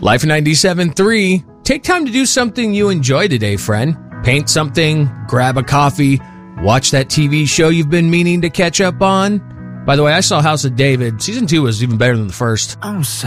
Life 97.3. Take time to do something you enjoy today, friend. Paint something, grab a coffee, watch that TV show you've been meaning to catch up on. By the way, I saw House of David. Season 2 was even better than the first. I'm